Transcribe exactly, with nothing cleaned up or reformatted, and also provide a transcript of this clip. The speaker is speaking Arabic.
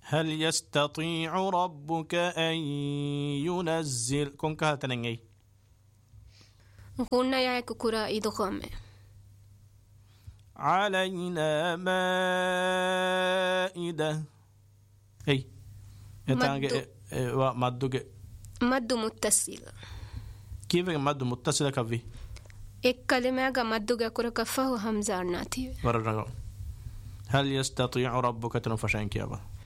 هل يستطيع ربك أن ينزل كون كهتنيني قلنا يا كورا إدغام علينا مائدة أي مد مد مد متصل كيف مد متصل كفي الكلمة مد كورا كفه همزة ناتي هل يستطيع ربك تنفشين كيابا